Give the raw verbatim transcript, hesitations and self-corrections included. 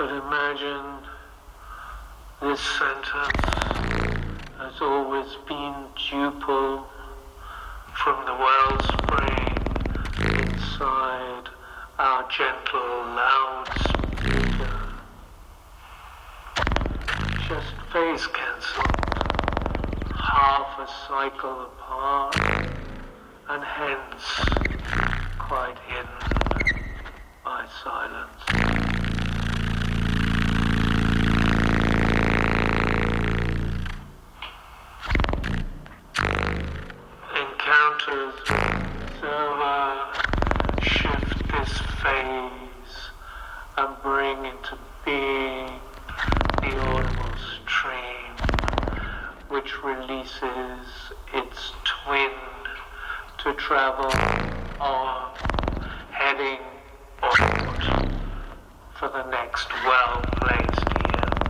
But imagine this sentence has always been duple from the wellspring inside our gentle loudspeaker. Just phase cancelled, half a cycle apart, and hence quite hidden by silence. Encounters observer shift this phase and bring into being the audible stream which releases its twin to travel on, heading onward for the next well-placed